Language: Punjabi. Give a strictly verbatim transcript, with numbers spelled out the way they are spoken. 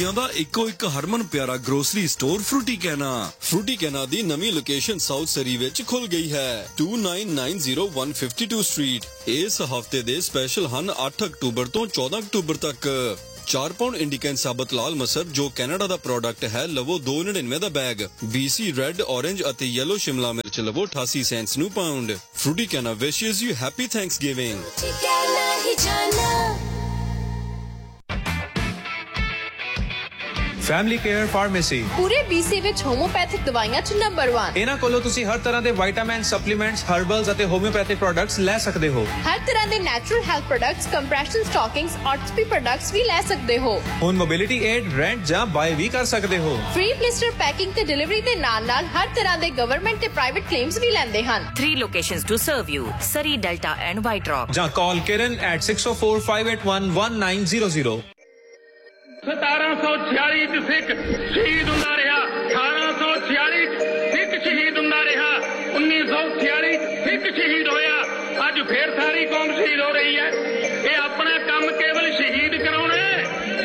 ਇੰਡੀਆ ਦਾ ਇੱਕੋ ਇੱਕ ਹਰਮਨ ਪਿਆਰਾ ਗਰੋਸਰੀ ਸਟੋਰ ਫਰੂਟੀ ਕੈਨਾ। ਫਰੂਟੀ ਕੈਨਾ ਦੀ ਨਵੀਂ ਲੋਕੇਸ਼ਨ ਸਾਊਥ ਸਰੀ ਵਿੱਚ ਖੁੱਲ ਗਈ ਹੈ two nine nine zero one five two street. ਇਸ ਹਫਤੇ ਦੇ ਸਪੈਸ਼ਲ ਹਨ ਅੱਠ ਅਕਤੂਬਰ ਤੋਂ ਚੌਦਾਂ ਅਕਤੂਬਰ ਤੱਕ। ਚਾਰ ਪਾਉਂਡ ਇੰਡੀਕਨ ਸਾਬਤ ਲਾਲ ਮਸਰ ਜੋ ਕੈਨੇਡਾ ਦਾ ਪ੍ਰੋਡਕਟ ਹੈ ਲਵੋ ਦੋ ਸੌ ਨੜਿਨਵੇਂ ਦਾ ਬੈਗ। ਬੀਸੀ ਰੈੱਡ ਔਰੇਂਜ ਅਤੇ ਯੈਲੋ ਸ਼ਿਮਲਾ ਮਿਰਚ ਲਵੋ ਅਠਾਸੀ ਸੈਂਟਸ ਨੂੰ ਪਾਉਂਡ। ਫਰੂਟੀ ਕੈਨਾ ਵਿਸ਼ੇਸ you happy Thanksgiving. Family care pharmacy ਪੂਰੇ ਬੀਸੀ ਵਿੱਚ ਹੋਮੋਪੈਥਿਕ ਦਵਾਈਆਂ ਚ ਨੰਬਰ ਇੱਕ। ਇਹਨਾਂ ਕੋਲੋਂ ਤੁਸੀਂ ਹਰ ਤਰ੍ਹਾਂ ਦੇ ਵਿਟਾਮਿਨ, ਸਪਲੀਮੈਂਟਸ, ਹਰਬਲਸ ਅਤੇ ਹੋਮਿਓਪੈਥਿਕ ਪ੍ਰੋਡਕਟਸ ਲੈ ਸਕਦੇ ਹੋ। ਹਰ ਤਰ੍ਹਾਂ ਦੇ natural health products, compression ਸਟਾਕਿੰਗਸ, ਆਰਥੋਪੀ products ਵੀ ਲੈ ਸਕਦੇ ਹੋ। ਹੁਣ ਮੋਬਿਲਿਟੀ ਏਡ, ਰੈਂਟ ਜਾਂ ਬਾਏ ਵੀ ਕਰ ਸਕਦੇ ਹੋ। ਫ੍ਰੀ ਬਲਿਸਟਰ ਪੈਕਿੰਗ ਤੇ ਡਿਲੀਵਰੀ ਦੇ ਨਾਲ ਨਾਲ ਹਰ ਤਰ੍ਹਾਂ ਦੇ ਗਵਰਨਮੈਂਟ ਤੇ ਪ੍ਰਾਈਵੇਟ ਕਲੇਮਸ ਵੀ ਲੈਂਦੇ ਹਨ। Three locations to serve you: Surrey, Delta and White Rock. ਜਾਂ ਕਾਲ ਕਿਰਨ at six oh four five eight one one nine zero zero। ਸਤਾਰਾਂ ਸੌ ਛਿਆਲੀ ਚ ਸਿੱਖ ਸ਼ਹੀਦ ਹੁੰਦਾ ਰਿਹਾ, ਅਠਾਰਾਂ ਸੌ ਛਿਆਲੀ ਚ ਸਿੱਖ ਸ਼ਹੀਦ ਹੁੰਦਾ ਰਿਹਾ, ਉੱਨੀ ਸੌ ਛਿਆਲੀ ਚ ਸਿੱਖ ਸ਼ਹੀਦ ਹੋਇਆ, ਅੱਜ ਫੇਰ ਸਾਰੀ ਕੌਮ ਸ਼ਹੀਦ ਹੋ ਰਹੀ।